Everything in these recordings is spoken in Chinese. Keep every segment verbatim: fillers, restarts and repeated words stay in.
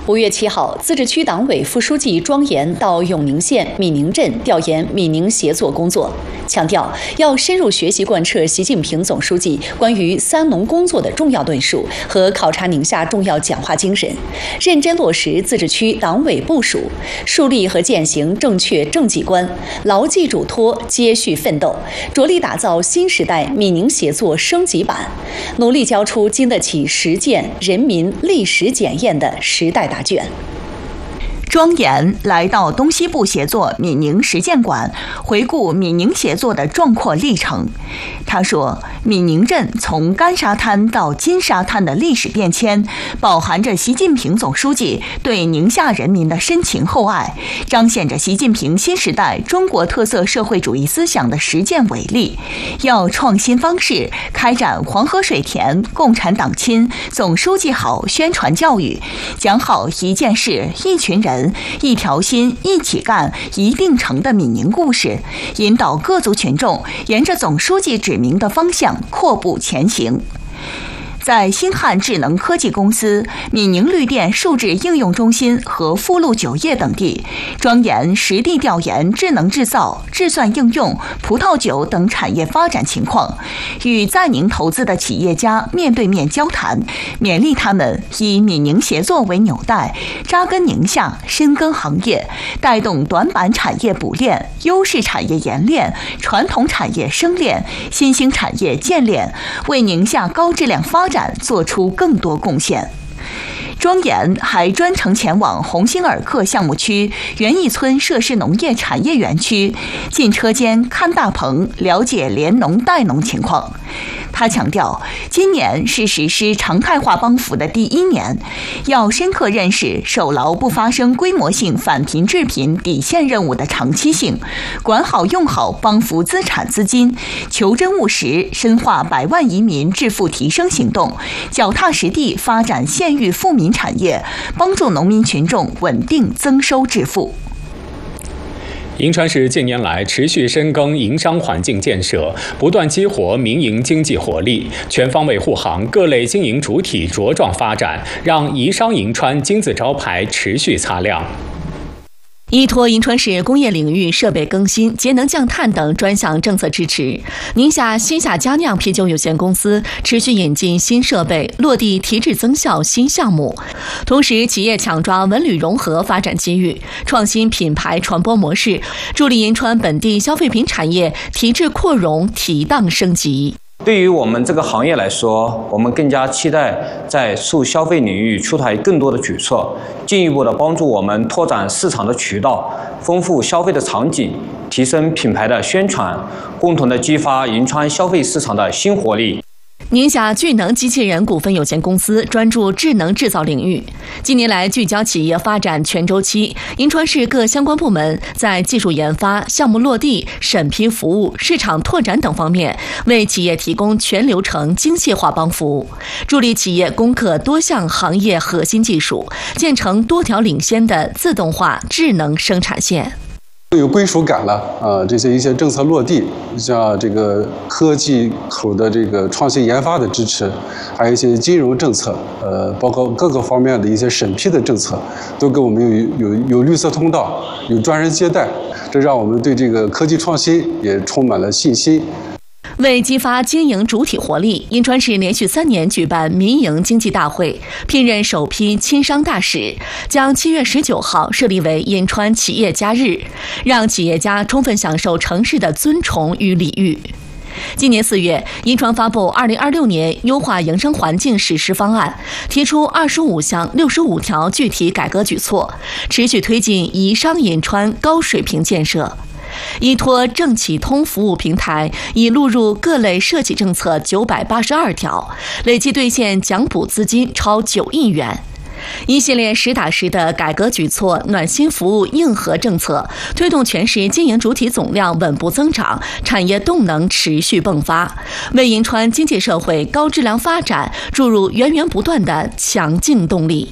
五月七号，自治区党委副书记庄严到永宁县闽宁镇调研闽宁协作工作，强调要深入学习贯彻习近平总书记关于三农工作的重要论述和考察宁夏重要讲话精神，认真落实自治区党委部署，树立和践行正确政绩观，牢记嘱托，接续奋斗，着力打造新时代闽宁协作升级版，努力交出经得起实践、人民历史检验的时代答卷。 庄严来到东西部协作闽宁实践馆，回顾闽宁协作的壮阔历程。他说，闽宁镇从干沙滩到金沙滩的历史变迁，饱含着习近平总书记对宁夏人民的深情厚爱，彰显着习近平新时代中国特色社会主义思想的实践伟力。要创新方式开展黄河水田、共产党亲、总书记好宣传教育，讲好一件事、一群人、一条心、一起干、一定成的闽宁故事，引导各族群众沿着总书记指明的方向阔步前行。在新汉智能科技公司、闽宁绿电数字应用中心和富路酒业等地，庄严实地调研智能制造、智算应用、葡萄酒等产业发展情况，与在宁投资的企业家面对面交谈，勉励他们以闽宁协作为纽带，扎根宁夏，深耕行业，带动短板产业补练、优势产业研练、传统产业生练、新兴产业建练，为宁夏高质量发展做出更多贡献。庄严还专程前往鸿星尔克项目区园艺村设施农业产业园区，进车间看大棚，了解联农带农情况。他强调，今年是实施常态化帮扶的第一年，要深刻认识守牢不发生规模性反贫致贫底线任务的长期性，管好用好帮扶资产资金，求真务实，深化百万移民致富提升行动，脚踏实地发展县域富民产业，帮助农民群众稳定增收致富。 银川市近年来持续深耕营商环境建设，不断激活民营经济活力，全方位护航各类经营主体茁壮发展，让宜商银川金字招牌持续擦亮。 依托银川市工业领域设备更新、节能降碳等专项政策支持，宁夏新夏佳酿啤酒有限公司持续引进新设备，落地提质增效新项目。同时，企业抢抓文旅融合发展机遇，创新品牌传播模式，助力银川本地消费品产业提质扩容、提档升级。 对于我们这个行业来说，我们更加期待在促消费领域出台更多的举措，进一步的帮助我们拓展市场的渠道，丰富消费的场景，提升品牌的宣传，共同的激发银川消费市场的新活力。 宁夏聚能机器人股份有限公司专注智能制造领域，近年来聚焦企业发展全周期，银川市各相关部门在技术研发、项目落地、审批服务、市场拓展等方面，为企业提供全流程精细化帮扶，助力企业攻克多项行业核心技术，建成多条领先的自动化智能生产线。 有归属感了啊！这些一些政策落地，像这个科技口的这个创新研发的支持，还有一些金融政策，呃，包括各个方面的一些审批的政策，都给我们有有有绿色通道，有专人接待，这让我们对这个科技创新也充满了信心。 为激发经营主体活力，银川市连续三年举办民营经济大会，聘任首批亲商大使，将七月十九号设立为银川企业家日，让企业家充分享受城市的尊崇与礼遇。今年四月，银川发布二零二六年优化营商环境实施方案，提出二十五项六十五条具体改革举措，持续推进宜商银川高水平建设。依托政企通服务平台，已录入各类社企政策九百八十二条，累计兑现奖补资金超九亿元。一系列实打实的改革举措、暖心服务硬核政策，推动全市经营主体总量稳步增长，产业动能持续迸发，为银川经济社会高质量发展注入源源不断的强劲动力。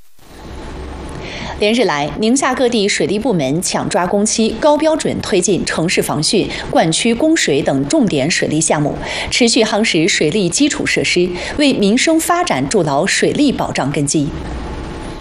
连日来，宁夏各地水利部门抢抓工期，高标准推进城市防汛、灌区供水等重点水利项目，持续夯实水利基础设施，为民生发展筑牢水利保障根基。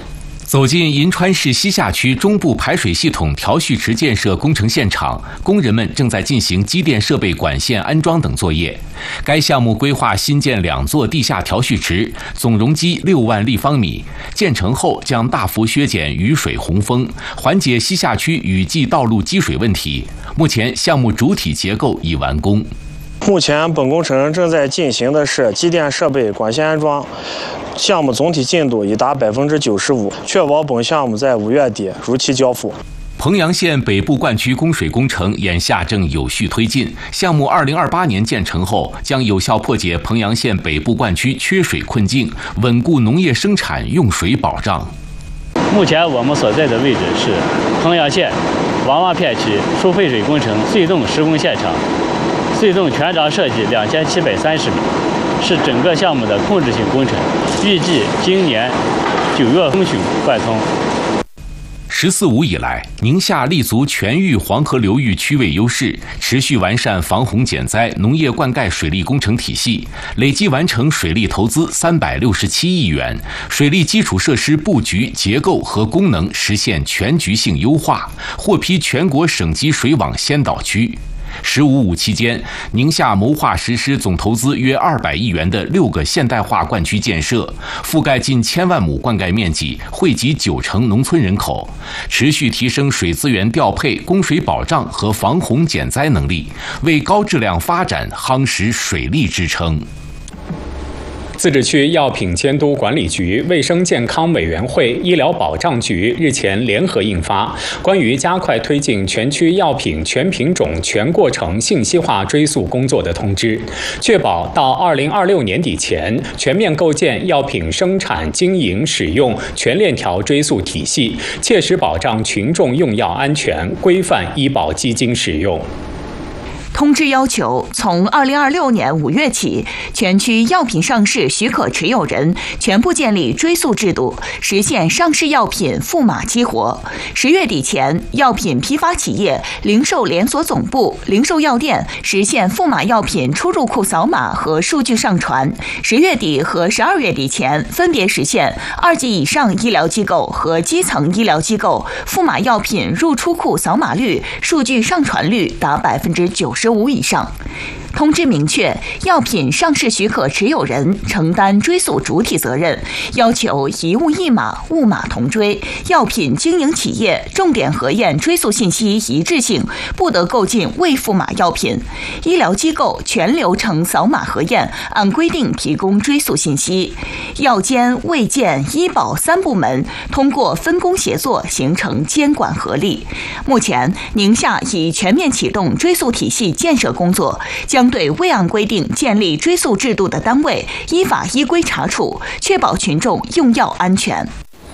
走进银川市西夏区中部排水系统调蓄池建设工程现场，工人们正在进行机电设备管线安装等作业。该项目规划新建两座地下调蓄池，总容积六万立方米。建成后将大幅削减雨水洪峰，缓解西夏区雨季道路积水问题。目前项目主体结构已完工。 目前本工程正在进行的是机电设备管线安装，项目总体进度已达百分之九十五，确保本项目在五月底如期交付。 彭阳县北部灌区供水工程眼下正有序推进，项目二零二八年建成后，将有效破解彭阳县北部灌区缺水困境，稳固农业生产用水保障。 目前我们所在的位置是彭阳县王洼片区输废水工程隧洞施工现场。隧洞全长设计两千七百三十米，是整个项目的控制性工程，预计今年九月中旬贯通。 十四五以来，宁夏立足全域黄河流域区位优势，持续完善防洪减灾、农业灌溉水利工程体系，累计完成水利投资三百六十七亿元，水利基础设施布局、结构和功能实现全局性优化，获批全国省级水网先导区。十五五期间，宁夏谋划实施总投资约二百亿元的六个现代化灌区建设，覆盖近千万亩灌溉面积，惠及九成农村人口，持续提升水资源调配、供水保障和防洪减灾能力，为高质量发展夯实水利支撑。 自治区药品监督管理局、卫生健康委员会、医疗保障局日前联合印发关于加快推进全区药品全品种全过程信息化追溯工作的通知，确保到二零二六年底前全面构建药品生产、经营、使用全链条追溯体系，切实保障群众用药安全，规范医保基金使用。 通知要求，从二零二六年五月起，全区药品上市许可持有人全部建立追溯制度，实现上市药品赋码激活。十月底前，药品批发企业、零售连锁总部、零售药店实现赋码药品出入库扫码和数据上传。十月底和十二月底前，分别实现二级以上医疗机构和基层医疗机构赋码药品入出库扫码率、数据上传率达百分之九十五以上。通知明确，药品上市许可持有人承担追溯主体责任，要求一物一码、物码同追。药品经营企业重点核验追溯信息一致性，不得购进未赋码药品。医疗机构全流程扫码核验，按规定提供追溯信息。药监、卫健、医保三部门通过分工协作，形成监管合力。目前，宁夏已全面启动追溯体系建设工作，将对未按规定建立追溯制度的单位依法依规查处，确保群众用药安全。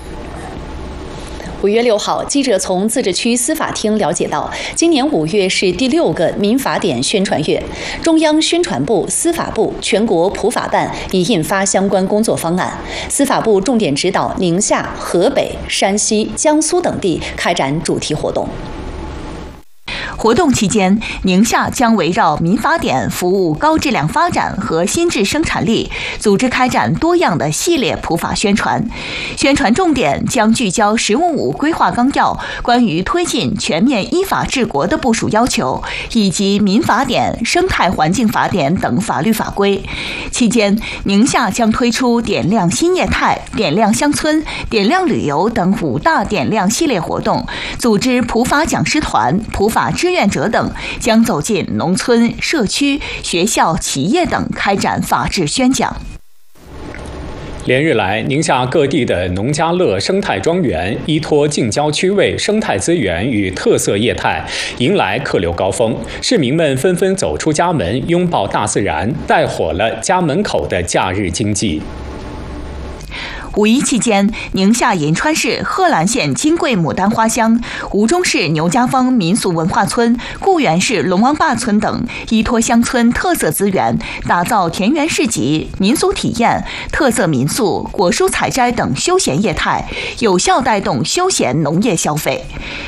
五月六号，记者从自治区司法厅了解到，今年五月是第六个民法典宣传月，中央宣传部、司法部、全国普法办已印发相关工作方案。司法部重点指导宁夏、河北、山西、江苏等地开展主题活动。 活动期间，宁夏将围绕民法典服务高质量发展和新质生产力，组织开展多样的系列普法宣传。宣传重点将聚焦“十五五”规划纲要关于推进全面依法治国的部署要求，以及民法典、生态环境法典等法律法规。期间，宁夏将推出点亮新业态、点亮乡村、点亮旅游等五大点亮系列活动，组织普法讲师团、普法志愿者等将走进农村、社区、学校、企业等开展法治宣讲。 连日来，宁夏各地的农家乐生态庄园依托近郊区位生态资源与特色业态，迎来客流高峰。市民们纷纷走出家门，拥抱大自然，带火了家门口的假日经济。 五一期间，宁夏银川市贺兰县金桂牡丹花乡、吴忠市牛家坊民俗文化村、固原市龙王坝村等依托乡村特色资源，打造田园市集、民俗体验、特色民宿、果蔬采摘等休闲业态，有效带动休闲农业消费。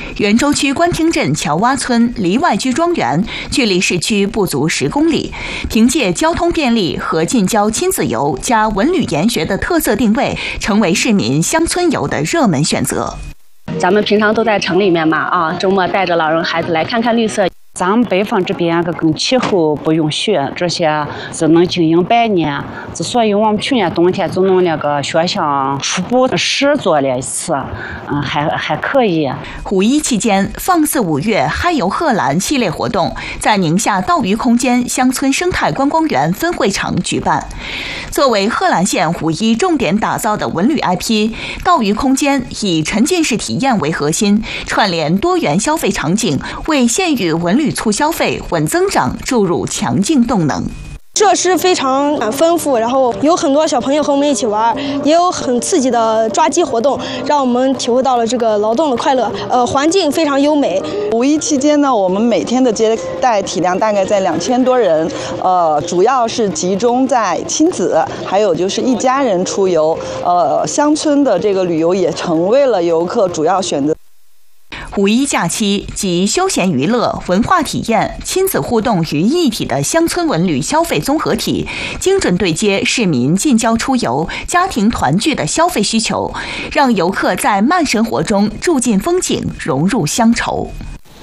袁州区官厅镇乔洼村离外居庄园距离市区不足十公里，凭借交通便利和近郊亲子游加文旅研学的特色定位，成为市民乡村游的热门选择。 咱们平常都在城里面嘛，啊，周末带着老人孩子来看看绿色。咱们北方这边个跟气候不允许，这些只能经营百年，所以我们去年冬天就弄那个学校初步试做了一次，嗯，还还可以。 五一期间，放肆五月嗨游贺兰系列活动在宁夏道鱼空间乡村生态观光园分会场举办。作为贺兰县五一重点打造的文旅 I P， 道鱼空间以沉浸式体验为核心，串联多元消费场景，为县域文旅促消费、稳增长注入强劲动能。 设施非常丰富，然后有很多小朋友和我们一起玩，也有很刺激的抓鸡活动，让我们体会到了这个劳动的快乐。呃，环境非常优美。 五一期间呢，我们每天的接待体量大概在两千多人，呃，主要是集中在亲子，还有就是一家人出游。呃，乡村的这个旅游也成为了游客主要选择。 五一假期集休闲娱乐、文化体验、亲子互动于一体的乡村文旅消费综合体，精准对接市民近郊出游、家庭团聚的消费需求，让游客在慢生活中住进风景，融入乡愁。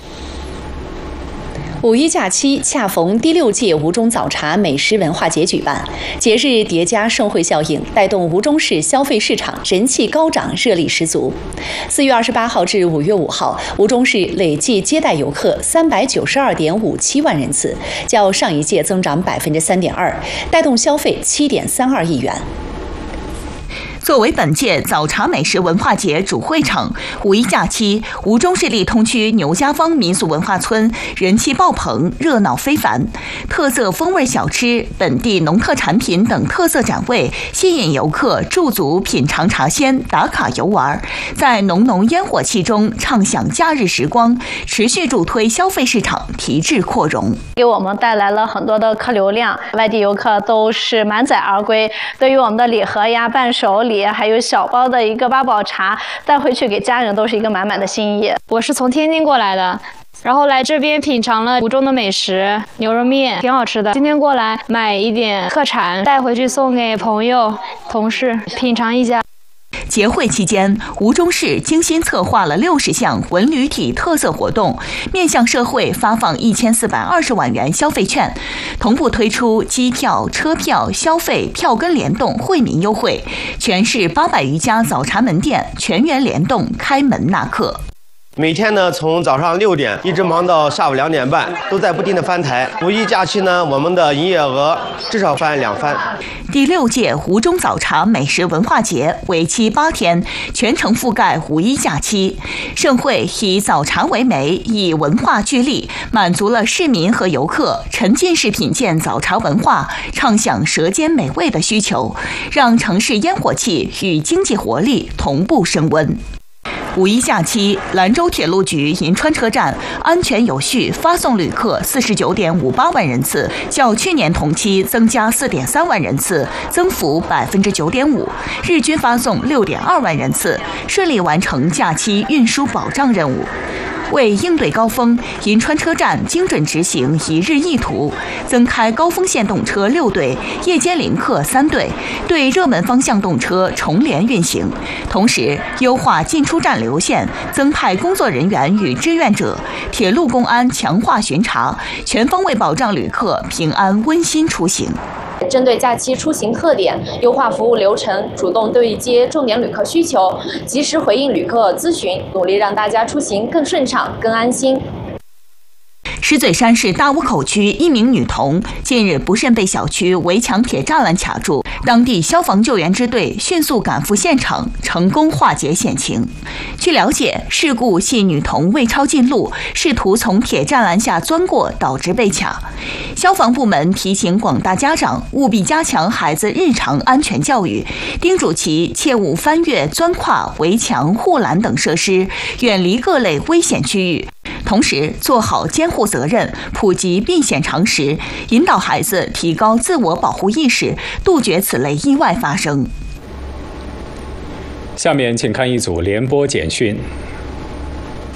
五一假期恰逢第六届吴中早茶美食文化节举办，节日叠加盛会效应，带动吴中市消费市场人气高涨，热力十足。四月二十八号至五月五号，吴中市累计接待游客三百九十二点五七万人次，较上一届增长百分之三点二，带动消费七点三二亿元。 作为本届早茶美食文化节主会场，五一假期，吴中市立通区牛家坊民俗文化村人气爆棚，热闹非凡。特色风味小吃、本地农特产品等特色展位，吸引游客驻足品尝茶鲜、打卡游玩，在浓浓烟火气中畅享假日时光，持续助推消费市场提质扩容， 给我们带来了很多的客流量，外地游客都是满载而归。对于我们的礼盒呀、伴手礼，还有小包的一个八宝茶，带回去给家人都是一个满满的心意。 我是从天津过来的，然后来这边品尝了吴中的美食，牛肉面挺好吃的。今天过来买一点特产，带回去送给朋友、同事品尝一下。 节会期间，吴中市精心策划了六十项文旅体特色活动，面向社会发放一千四百二十万元消费券，同步推出机票、车票、消费票根联动惠民优惠，全市八百余家早茶门店全员联动开门纳客。 每天呢，从早上六点一直忙到下午两点半，都在不停的翻台。五一假期呢，我们的营业额至少翻两番。 第六届吴中早茶美食文化节为期八天，全程覆盖五一假期。盛会以早茶为媒，以文化聚力，满足了市民和游客沉浸式品鉴早茶文化、畅享舌尖美味的需求，让城市烟火气与经济活力同步升温。五一假期，兰州铁路局银川车站安全有序发送旅客四十九点五八万人次，较去年同期增加四点三万人次，增幅百分之九点五，日均发送六点二万人次，顺利完成假期运输保障任务。为应对高峰，银川车站精准执行一日一图，增开高峰线动车六对，夜间临客三对，对热门方向动车重联运行。同时，优化进出站流线，增派工作人员与志愿者，铁路公安强化巡查，全方位保障旅客平安温馨出行。 针对假期出行特点，优化服务流程，主动对接重点旅客需求，及时回应旅客咨询，努力让大家出行更顺畅、更安心。 石嘴山市大坞口区一名女童近日不慎被小区围墙铁栅栏卡住，当地消防救援支队迅速赶赴现场，成功化解险情。据了解，事故系女童未抄近路，试图从铁栅栏下钻过，导致被卡。消防部门提醒广大家长务必加强孩子日常安全教育，叮嘱其切勿翻越、钻跨围墙、护栏等设施，远离各类危险区域。同时，做好监护责任，普及避险常识，引导孩子提高自我保护意识，杜绝此类意外发生。 下面请看一组联播简讯。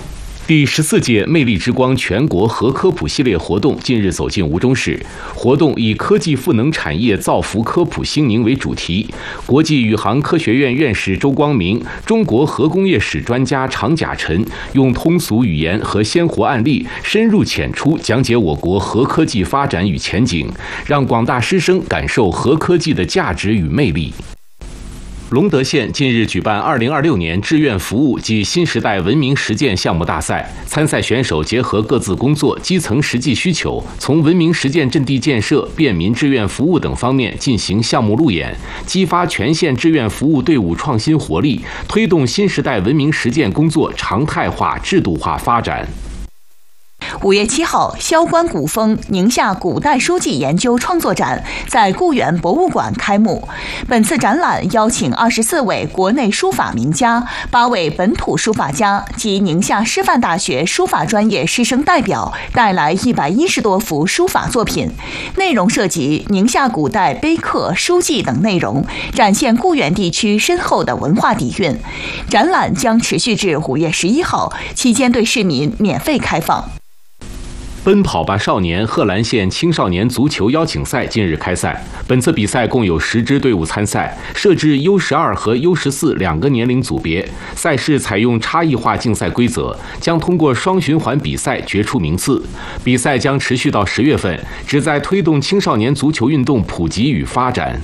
第十四届魅力之光全国核科普系列活动近日走进吴中市。活动以科技赋能产业，造福科普兴宁为主题。国际宇航科学院院士周光明、中国核工业史专家常甲辰用通俗语言和鲜活案例，深入浅出讲解我国核科技发展与前景，让广大师生感受核科技的价值与魅力。隆德县近日举办二零二六年志愿服务及新时代文明实践项目大赛，参赛选手结合各自工作基层实际需求，从文明实践阵地建设、便民志愿服务等方面进行项目路演，激发全县志愿服务队伍创新活力，推动新时代文明实践工作常态化、制度化发展。 五月七号，萧关古风宁夏古代书记研究创作展在固原博物馆开幕。本次展览邀请二十四位国内书法名家、八位本土书法家及宁夏师范大学书法专业师生代表，带来一百一十多幅书法作品，内容涉及宁夏古代碑刻、书记等内容，展现固原地区深厚的文化底蕴。展览将持续至五月十一号，期间对市民免费开放。 奔跑吧少年贺兰县青少年足球邀请赛近日开赛，本次比赛共有十支队伍参赛，设置 U 十二 和 U 十四 两个年龄组别。赛事采用差异化竞赛规则，将通过双循环比赛决出名次。比赛将持续到十月份，旨在推动青少年足球运动普及与发展。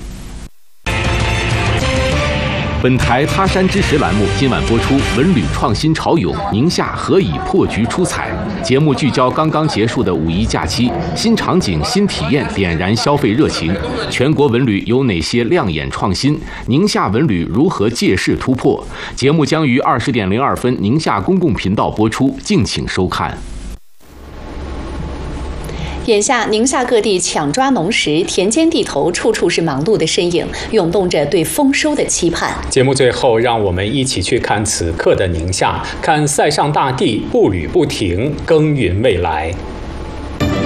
本台他山之石栏目今晚播出文旅创新潮涌，宁夏何以破局出彩。节目聚焦刚刚结束的五一假期，新场景、新体验点燃消费热情。全国文旅有哪些亮眼创新？宁夏文旅如何借势突破？节目将于二十点零二分宁夏公共频道播出，敬请收看。 眼下，宁夏各地抢抓农时，田间地头处处是忙碌的身影，涌动着对丰收的期盼。 节目最后，让我们一起去看此刻的宁夏，看塞上大地步履不停，耕耘未来。